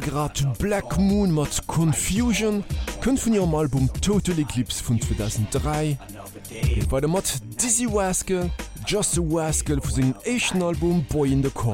grad Black Moon mat Confusion kënnt vun ihrem Album Total Eclipse vun 2003. Bei der mat Dizzy Rascal, Just a Rascal vu segem echten Album Boy in the Corner.